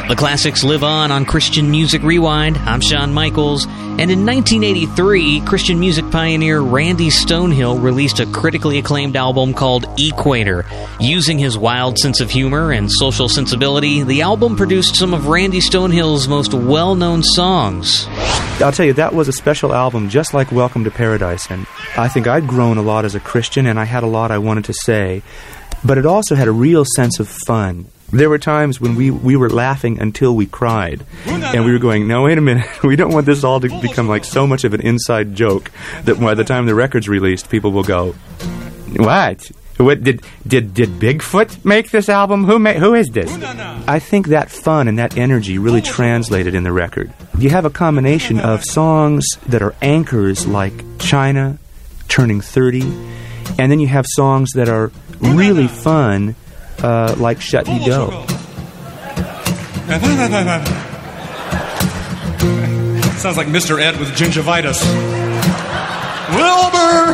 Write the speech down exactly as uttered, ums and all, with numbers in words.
The classics live on on Christian Music Rewind. I'm Shawn Michaels. And in nineteen eighty-three, Christian music pioneer Randy Stonehill released a critically acclaimed album called Equator. Using his wild sense of humor and social sensibility, the album produced some of Randy Stonehill's most well-known songs. I'll tell you, that was a special album, just like Welcome to Paradise. And I think I'd grown a lot as a Christian, and I had a lot I wanted to say. But it also had a real sense of fun. There were times when we, we were laughing until we cried. And we were going, no, wait a minute. We don't want this all to become like so much of an inside joke that by the time the record's released, people will go, what? What did did did Bigfoot make this album? Who ma- who is this? I think that fun and that energy really translated in the record. You have a combination of songs that are anchors like China, Turning thirty, and then you have songs that are really fun, uh, like Shut Me Go. Sounds like Mister Ed with gingivitis. Wilbur!